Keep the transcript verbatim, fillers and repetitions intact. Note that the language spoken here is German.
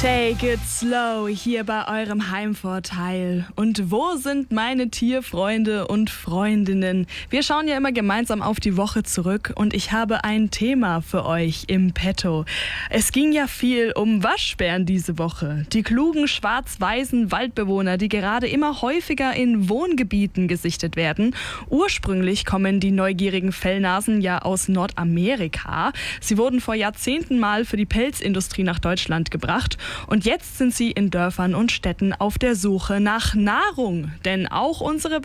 Take it slow hier bei eurem Heimvorteil. Und wo sind meine Tierfreunde und Freundinnen? Wir schauen ja immer gemeinsam auf die Woche zurück und ich habe ein Thema für euch im Petto. Es ging ja viel um Waschbären diese Woche. Die klugen schwarz-weißen Waldbewohner, die gerade immer häufiger in Wohngebieten gesichtet werden. Ursprünglich kommen die neugierigen Fellnasen ja aus Nordamerika. Sie wurden vor Jahrzehnten mal für die Pelzindustrie nach Deutschland gebracht. Und jetzt sind sie in Dörfern und Städten auf der Suche nach Nahrung. Denn auch unsere